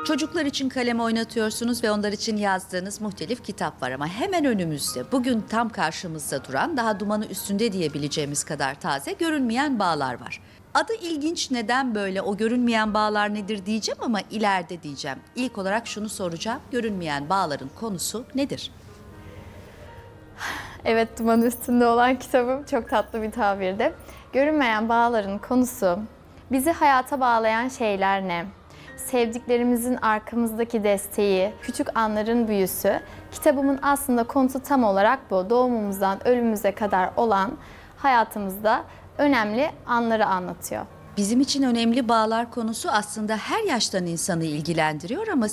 Çocuklar için kalem oynatıyorsunuz ve onlar için yazdığınız muhtelif kitap var ama hemen önümüzde, bugün tam karşımızda duran, daha dumanı üstünde diyebileceğimiz kadar taze, görünmeyen bağlar var. Adı ilginç, neden böyle, o görünmeyen bağlar nedir diyeceğim ama ileride diyeceğim. İlk olarak şunu soracağım, görünmeyen bağların konusu nedir? Evet, duman üstünde olan kitabım çok tatlı bir tabirdi. Görünmeyen bağların konusu, bizi hayata bağlayan şeyler ne? Sevdiklerimizin arkamızdaki desteği, küçük anların büyüsü. Kitabımın aslında konusu tam olarak bu. Doğumumuzdan ölümümüze kadar olan hayatımızda önemli anları anlatıyor. Bizim için önemli bağlar konusu aslında her yaştan insanı ilgilendiriyor ama